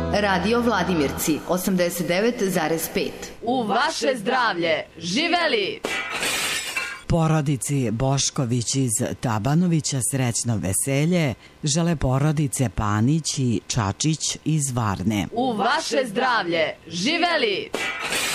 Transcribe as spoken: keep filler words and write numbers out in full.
Radio Vladimirci osamdeset devet zarez pet. U vaše zdravlje, živeli! Porodici Bošković iz Tabanovića srećno veselje žele porodice Panić i Čačić iz Varne. U vaše zdravlje, živeli!